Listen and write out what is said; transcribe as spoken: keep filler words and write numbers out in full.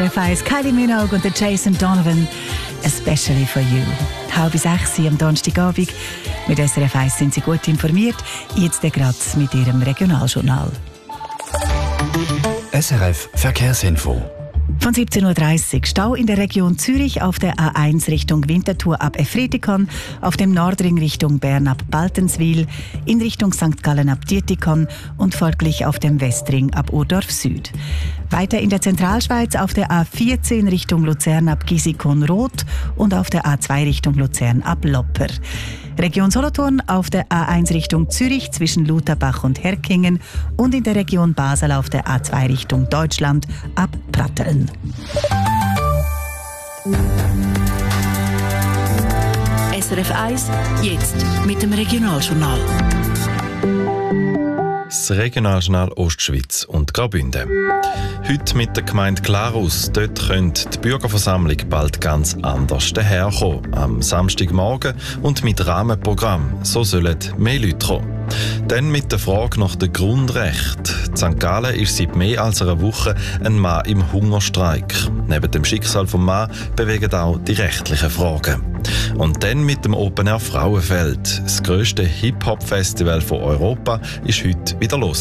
R F eins, Kylie Minogue und der Jason Donovan, «Especially for You». Halb sechs am Donnerstagabend. Mit S R F eins sind Sie gut informiert. Jetzt gerade mit Ihrem Regionaljournal. S R F Verkehrsinfo. Von siebzehn Uhr dreißig Stau in der Region Zürich auf der A eins Richtung Winterthur ab Efretikon, auf dem Nordring Richtung Bern ab Baltenswil, in Richtung Sankt Gallen ab Dietikon und folglich auf dem Westring ab Urdorf Süd. Weiter in der Zentralschweiz auf der A vierzehn Richtung Luzern ab Gisikon-Roth und auf der A zwei Richtung Luzern ab Lopper. Region Solothurn auf der A eins Richtung Zürich zwischen Lutherbach und Herkingen und in der Region Basel auf der A zwei Richtung Deutschland ab Pratteln. S R F eins, jetzt mit dem Regionaljournal. Das Regionaljournal Ostschweiz und Graubünden. Heute mit der Gemeinde Glarus. Dort könnte die Bürgerversammlung bald ganz anders daherkommen. Am Samstagmorgen und mit Rahmenprogramm. So sollen mehr Leute kommen. Dann mit der Frage nach dem Grundrecht. In Sankt Gallen ist seit mehr als einer Woche ein Mann im Hungerstreik. Neben dem Schicksal des Mannes bewegen auch die rechtlichen Fragen. Und dann mit dem Open Air Frauenfeld. Das grösste Hip-Hop-Festival von Europa ist heute wieder los.